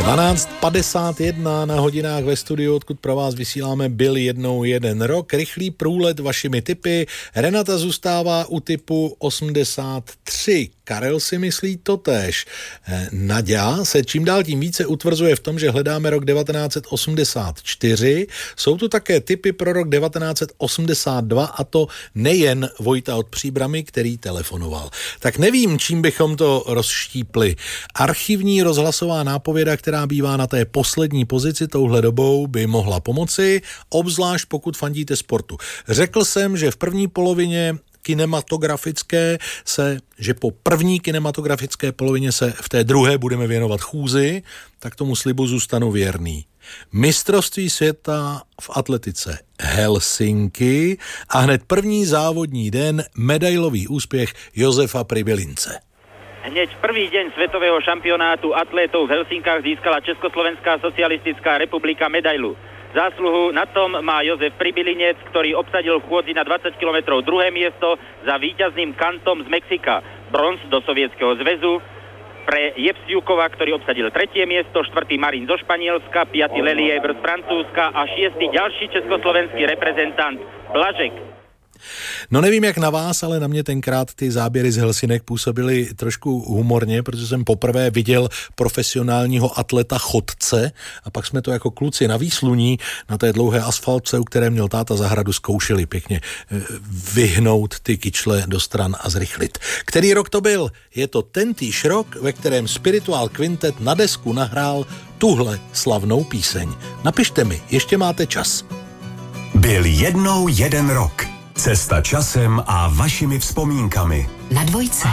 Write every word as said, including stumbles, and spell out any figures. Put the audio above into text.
dvanáct padesát jedna na hodinách ve studiu, odkud pro vás vysíláme Byl jednou jeden rok. Rychlý průlet vašimi tipy. Renata zůstává u typu osmdesát tři. Karel si myslí totéž. Naďa se čím dál tím více utvrzuje v tom, že hledáme rok devatenáct osmdesát čtyři. Jsou tu také tipy pro rok devatenáct osmdesát dva, a to nejen Vojta od Příbramy, který telefonoval. Tak nevím, čím bychom to rozštípli. Archivní rozhlasová nápověda, která bývá na té poslední pozici touhle dobou, by mohla pomoci, obzvlášť pokud fandíte sportu. Řekl jsem, že v první polovině kinematografické se, že po první kinematografické polovině se v té druhé budeme věnovat chůzi, tak tomu slibu zůstanu věrný. Mistrovství světa v atletice Helsinki a hned první závodní den medailový úspěch Josefa Pribylince. Hneď prvý deň svetového šampionátu atlétov v Helsinkách získala Československá socialistická republika medailu. Zásluhu na tom má Jozef Pribylinec, ktorý obsadil v chôdzi na dvadsať kilometrov druhé miesto za víťazným kantom z Mexika. Bronz do Sovietskeho zväzu pre Jepsiukova, ktorý obsadil tretie miesto, štvrtý Marín zo Španielska, piaty Lelievre z Francúzska a šiestý ďalší československý reprezentant Blažek. No nevím, jak na vás, ale na mě tenkrát ty záběry z Helsinek působily trošku humorně, protože jsem poprvé viděl profesionálního atleta chodce a pak jsme to jako kluci na výsluní na té dlouhé asfaltce, u které měl táta zahradu, zkoušeli pěkně vyhnout ty kyčle do stran a zrychlit. Který rok to byl? Je to tentýž rok, ve kterém Spiritual Quintet na desku nahrál tuhle slavnou píseň. Napište mi, ještě máte čas. Byl jednou jeden rok. Cesta časem a vašimi vzpomínkami. Na dvojce.